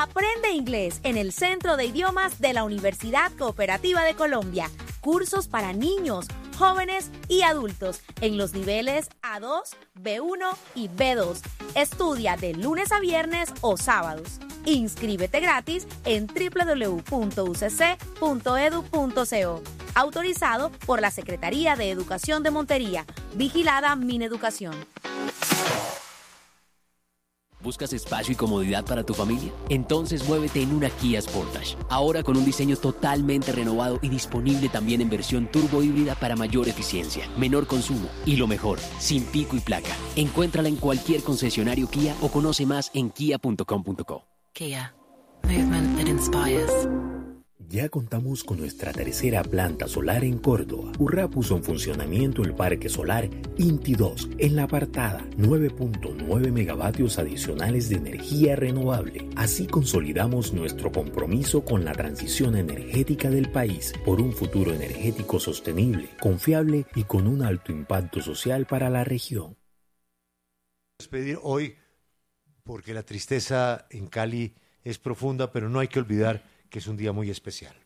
Aprende inglés en el Centro de Idiomas de la Universidad Cooperativa de Colombia. Cursos para niños, jóvenes y adultos en los niveles A2, B1 y B2. Estudia de lunes a viernes o sábados. Inscríbete gratis en www.ucc.edu.co. Autorizado por la Secretaría de Educación de Montería. Vigilada Mineducación. ¿Buscas espacio y comodidad para tu familia? Entonces muévete en una Kia Sportage. Ahora con un diseño totalmente renovado y disponible también en versión turbo híbrida para mayor eficiencia, menor consumo y lo mejor, sin pico y placa. Encuéntrala en cualquier concesionario Kia o conoce más en kia.com.co. Kia. Movement that inspires. Ya contamos con nuestra tercera planta solar en Córdoba. Urra puso en funcionamiento el parque solar Inti 2 en la apartada, 9.9 megavatios adicionales de energía renovable. Así consolidamos nuestro compromiso con la transición energética del país por un futuro energético sostenible, confiable y con un alto impacto social para la región. Despedir hoy porque la tristeza en Cali es profunda, pero no hay que olvidar que es un día muy especial.